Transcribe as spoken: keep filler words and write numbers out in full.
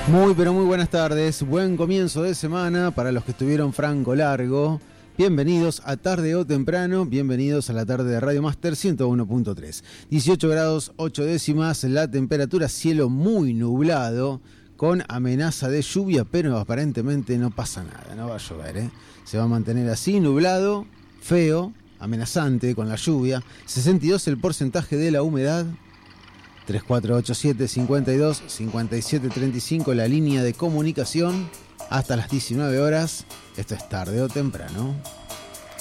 Muy pero muy buenas tardes, buen comienzo de semana para los que estuvieron franco largo. Bienvenidos a Tarde o Temprano, bienvenidos a la tarde de Radio Máster ciento uno punto tres. dieciocho grados ocho décimas, la temperatura, cielo muy nublado, con amenaza de lluvia, pero aparentemente no pasa nada, no va a llover, ¿eh? Se va a mantener así, nublado, feo, amenazante con la lluvia. sesenta y dos el porcentaje de la humedad. tres cuatro ocho siete, cincuenta y dos, cincuenta y siete, treinta y cinco la línea de comunicación hasta las diecinueve horas. Esto es Tarde o Temprano.